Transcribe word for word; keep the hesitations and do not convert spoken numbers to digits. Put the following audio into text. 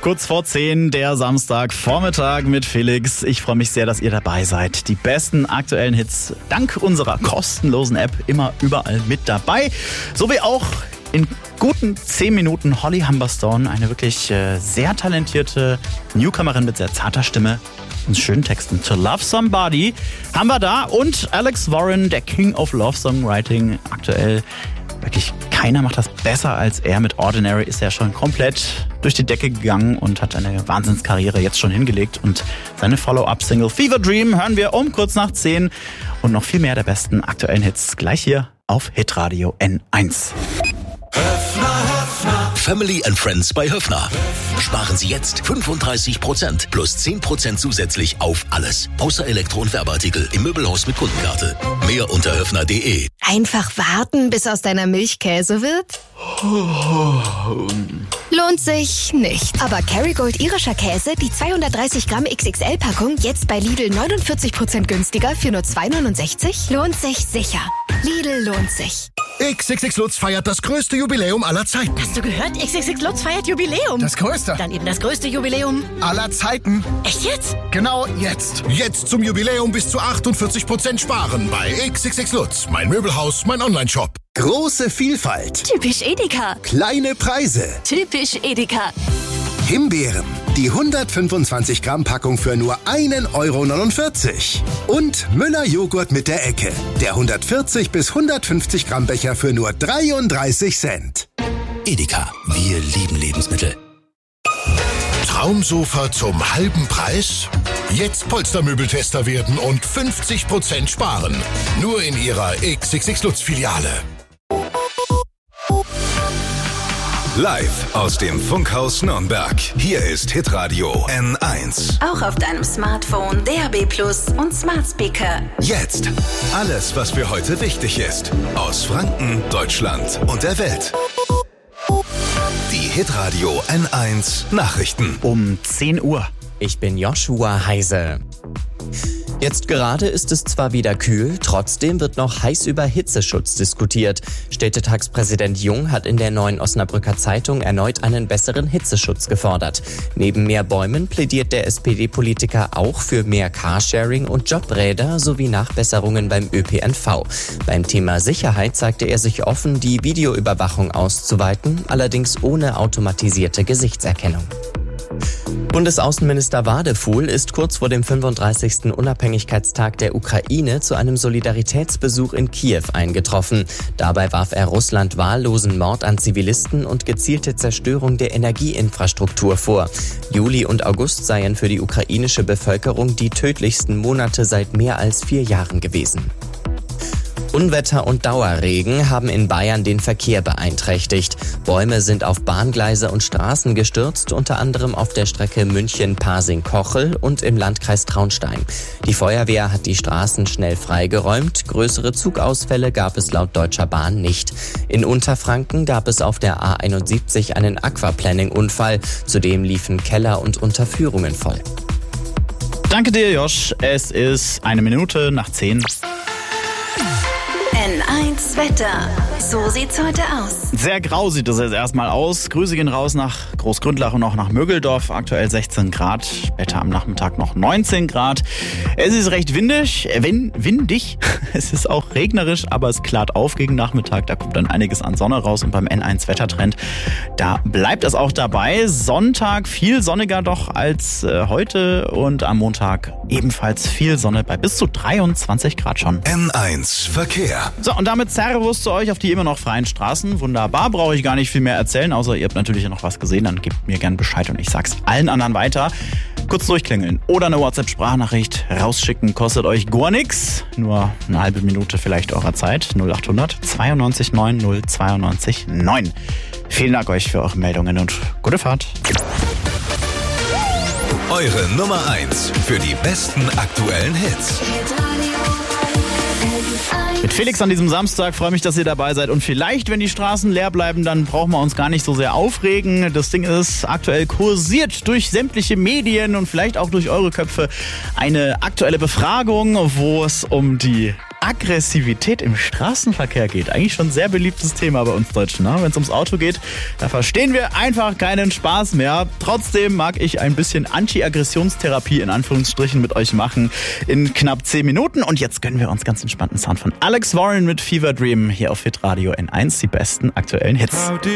Kurz vor zehn, der Samstagvormittag mit Felix. Ich freue mich sehr, dass ihr dabei seid. Die besten aktuellen Hits dank unserer kostenlosen App immer überall mit dabei. So wie auch in guten zehn Minuten Holly Humberstone, eine wirklich äh, sehr talentierte Newcomerin mit sehr zarter Stimme und schönen Texten. To Love Somebody haben wir da. Und Alex Warren, der King of Love Songwriting, aktuell wirklich keiner macht das besser als er. Mit Ordinary ist er schon komplett durch die Decke gegangen und hat eine Wahnsinnskarriere jetzt schon hingelegt. Und seine Follow-up-Single Fever Dream hören wir um kurz nach zehn. Und noch viel mehr der besten aktuellen Hits gleich hier auf Hitradio N eins. Family and Friends bei Höffner. Sparen Sie jetzt fünfunddreißig Prozent plus zehn Prozent zusätzlich auf alles. Außer Elektro- und Werbeartikel im Möbelhaus mit Kundenkarte. Mehr unter höffner punkt de. Einfach warten, bis aus deiner Milch Käse wird? Lohnt sich nicht. Aber Kerrygold irischer Käse, die zweihundertdreißig Gramm X X L-Packung, jetzt bei Lidl neunundvierzig Prozent günstiger für nur zwei neunundsechzig? Lohnt sich sicher. Lidl lohnt sich. X X X Lutz feiert das größte Jubiläum aller Zeiten. Hast du gehört? X X X Lutz feiert Jubiläum. Das größte. Dann eben das größte Jubiläum aller Zeiten. Echt jetzt? Genau jetzt. Jetzt zum Jubiläum bis zu achtundvierzig Prozent sparen bei X X X Lutz. Mein Möbelhaus, mein Onlineshop. Große Vielfalt. Typisch Edeka. Kleine Preise. Typisch Edeka. Himbeeren. Die hundertfünfundzwanzig Gramm Packung für nur ein Euro neunundvierzig. Und Müller Joghurt mit der Ecke. Der hundertvierzig bis hundertfünfzig Gramm Becher für nur dreiunddreißig Cent. Edeka, wir lieben Lebensmittel. Traumsofa zum halben Preis? Jetzt Polstermöbeltester werden und fünfzig Prozent sparen. Nur in Ihrer X X X Lutz Filiale. Live aus dem Funkhaus Nürnberg. Hier ist Hitradio N eins. Auch auf deinem Smartphone, D A B Plus und Smart Speaker. Jetzt alles, was für heute wichtig ist. Aus Franken, Deutschland und der Welt. Die Hitradio N eins Nachrichten. Um zehn Uhr. Ich bin Joshua Heise. Jetzt gerade ist es zwar wieder kühl, trotzdem wird noch heiß über Hitzeschutz diskutiert. Städtetagspräsident Jung hat in der Neuen Osnabrücker Zeitung erneut einen besseren Hitzeschutz gefordert. Neben mehr Bäumen plädiert der S P D-Politiker auch für mehr Carsharing und Jobräder sowie Nachbesserungen beim Ö P N V. Beim Thema Sicherheit zeigte er sich offen, die Videoüberwachung auszuweiten, allerdings ohne automatisierte Gesichtserkennung. Bundesaußenminister Wadefuhl ist kurz vor dem fünfunddreißigsten Unabhängigkeitstag der Ukraine zu einem Solidaritätsbesuch in Kiew eingetroffen. Dabei warf er Russland wahllosen Mord an Zivilisten und gezielte Zerstörung der Energieinfrastruktur vor. Juli und August seien für die ukrainische Bevölkerung die tödlichsten Monate seit mehr als vier Jahren gewesen. Unwetter und Dauerregen haben in Bayern den Verkehr beeinträchtigt. Bäume sind auf Bahngleise und Straßen gestürzt, unter anderem auf der Strecke München-Pasing-Kochel und im Landkreis Traunstein. Die Feuerwehr hat die Straßen schnell freigeräumt. Größere Zugausfälle gab es laut Deutscher Bahn nicht. In Unterfranken gab es auf der A einundsiebzig einen Aquaplaning-Unfall. Zudem liefen Keller und Unterführungen voll. Danke dir, Josh. Es ist eine Minute nach zehn. N eins Wetter. So sieht's heute aus. Sehr grau sieht es jetzt erstmal aus. Grüße gehen raus nach Großgründlach und auch nach Mögeldorf. Aktuell sechzehn Grad. Später am Nachmittag noch neunzehn Grad. Es ist recht windig. Wenn, windig. Es ist auch regnerisch, aber es klart auf gegen Nachmittag. Da kommt dann einiges an Sonne raus. Und beim N eins Wettertrend, da bleibt es auch dabei. Sonntag viel sonniger doch als äh, heute. Und am Montag ebenfalls viel Sonne bei bis zu dreiundzwanzig Grad schon. N eins Verkehr. So, und damit Servus zu euch auf die immer noch freien Straßen. Wunderbar, brauche ich gar nicht viel mehr erzählen, außer ihr habt natürlich noch was gesehen, dann gebt mir gern Bescheid und ich sag's allen anderen weiter. Kurz durchklingeln oder eine WhatsApp-Sprachnachricht rausschicken, kostet euch gar nichts. Nur eine halbe Minute vielleicht eurer Zeit. null acht hundert zweiundneunzig neun null zweiundneunzig neun. Vielen Dank euch für eure Meldungen und gute Fahrt. Eure Nummer eins für die besten aktuellen Hits. Mit Felix an diesem Samstag, freue mich, dass ihr dabei seid. Und vielleicht, wenn die Straßen leer bleiben, dann brauchen wir uns gar nicht so sehr aufregen. Das Ding ist aktuell kursiert durch sämtliche Medien und vielleicht auch durch eure Köpfe eine aktuelle Befragung, wo es um die Aggressivität im Straßenverkehr geht. Eigentlich schon ein sehr beliebtes Thema bei uns Deutschen. Ne? Wenn es ums Auto geht, da verstehen wir einfach keinen Spaß mehr. Trotzdem mag ich ein bisschen Anti-Aggressionstherapie in Anführungsstrichen mit euch machen in knapp zehn Minuten. Und jetzt gönnen wir uns ganz entspannten Sound von Alex Warren mit Fever Dream hier auf Hitradio N eins. Die besten aktuellen Hits.